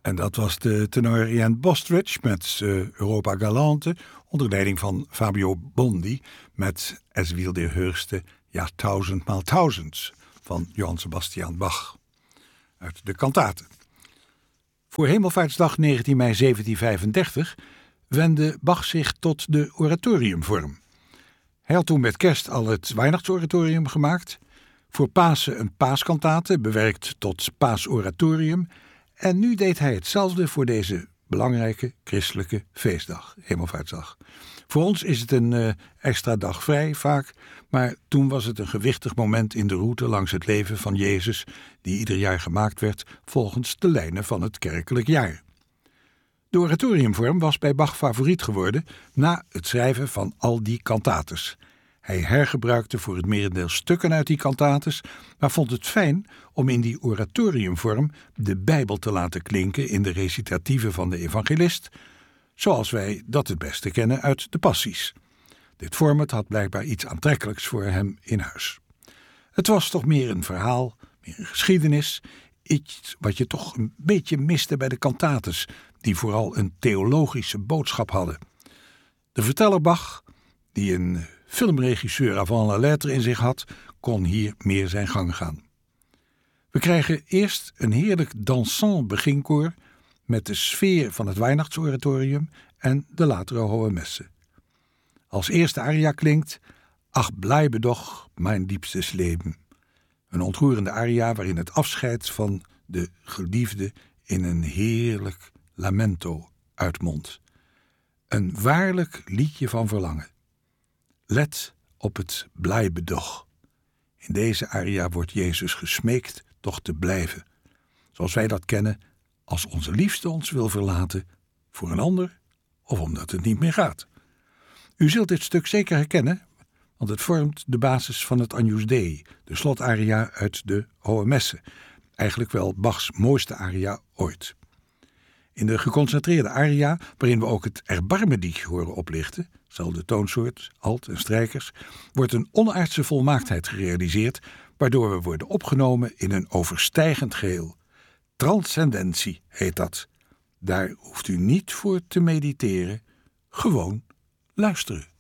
En dat was de tenor Ian Bostridge met Europa Galante onder leiding van Fabio Bondi met Es will der höchste, ja 1000 1000 van Johann Sebastian Bach uit de kantaten. Voor Hemelvaartsdag 19 mei 1735 wendde Bach zich tot de oratoriumvorm. Hij had toen met kerst al het Weihnachtsoratorium gemaakt, voor Pasen een paaskantate bewerkt tot paasoratorium en nu deed hij hetzelfde voor deze belangrijke christelijke feestdag, Hemelvaartsdag. Voor ons is het een extra dag vrij vaak, maar toen was het een gewichtig moment in de route langs het leven van Jezus, die ieder jaar gemaakt werd volgens de lijnen van het kerkelijk jaar. De oratoriumvorm was bij Bach favoriet geworden na het schrijven van al die kantates. Hij hergebruikte voor het merendeel stukken uit die kantates, maar vond het fijn om in die oratoriumvorm de Bijbel te laten klinken in de recitatieven van de evangelist, zoals wij dat het beste kennen uit de Passies. Dit format had blijkbaar iets aantrekkelijks voor hem in huis. Het was toch meer een verhaal, meer een geschiedenis, iets wat je toch een beetje miste bij de kantates, die vooral een theologische boodschap hadden. De verteller Bach, die een filmregisseur avant la lettre in zich had, kon hier meer zijn gang gaan. We krijgen eerst een heerlijk dansant beginkoor met de sfeer van het Weihnachtsoratorium en de latere hohe messe. Als eerste aria klinkt Ach bleibe doch mein liebstes Leben, een ontroerende aria waarin het afscheid van de geliefde in een heerlijk lamento uitmondt. Een waarlijk liedje van verlangen. Let op het blijbe doch. In deze aria wordt Jezus gesmeekt toch te blijven, zoals wij dat kennen, als onze liefste ons wil verlaten voor een ander of omdat het niet meer gaat. U zult dit stuk zeker herkennen, want het vormt de basis van het Agnus Dei, de slotaria uit de Hohe Messe, eigenlijk wel Bachs mooiste aria ooit. In de geconcentreerde aria, waarin we ook het Erbarme-dich horen oplichten, zelfde toonsoort, alt en strijkers, wordt een onaardse volmaaktheid gerealiseerd, waardoor we worden opgenomen in een overstijgend geheel. Transcendentie heet dat. Daar hoeft u niet voor te mediteren, gewoon luisteren.